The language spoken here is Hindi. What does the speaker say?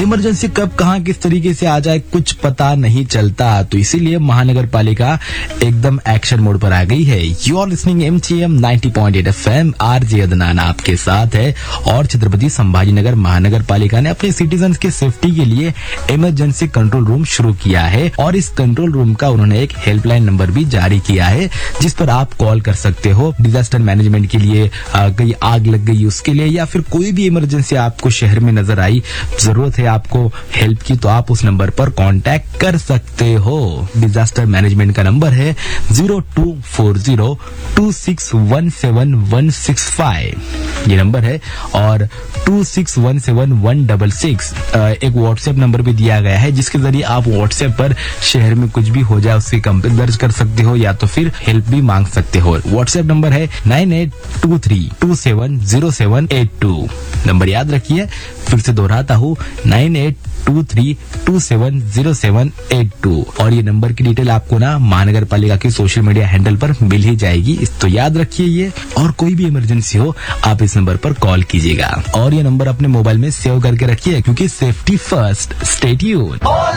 इमरजेंसी कब कहां किस तरीके से आ जाए कुछ पता नहीं चलता, तो इसीलिए महानगर पालिका एकदम एक्शन मोड पर आ गई है। You are listening MGM 90.8 FM, RJ Adnan आपके साथ है। और छत्रपति संभाजीनगर महानगर पालिका ने अपने सिटीजन के सेफ्टी के लिए इमरजेंसी कंट्रोल रूम शुरू किया है और इस कंट्रोल रूम का उन्होंने एक हेल्पलाइन नंबर भी जारी किया है जिस पर आप कॉल कर सकते हो डिजास्टर मैनेजमेंट के लिए, कहीं आग लग गई उसके लिए, या फिर कोई भी इमरजेंसी आपको शहर में नजर आई, जरूरत है आपको हेल्प की, तो आप उस नंबर पर कांटेक्ट कर सकते हो। डिजास्टर मैनेजमेंट का नंबर है 024026171165 ये नंबर है, और 26171166 एक व्हाट्सएप नंबर भी दिया गया है जिसके जरिए आप व्हाट्सएप पर शहर में कुछ भी हो जाए उसकी कंप्लेंट दर्ज कर सकते हो या तो फिर हेल्प भी मांग सकते हो। व्हाट्सएप नंबर है 9823270782। नंबर याद रखिए, फिर से दोहराता हूँ 9823270782। और ये नंबर की डिटेल आपको ना महानगर पालिका के सोशल मीडिया हैंडल पर मिल ही जाएगी, तो याद रखिए ये। और कोई भी इमरजेंसी हो आप इस नंबर पर कॉल कीजिएगा और ये नंबर अपने मोबाइल में सेव करके रखिए क्योंकि सेफ्टी फर्स्ट। Stay tuned.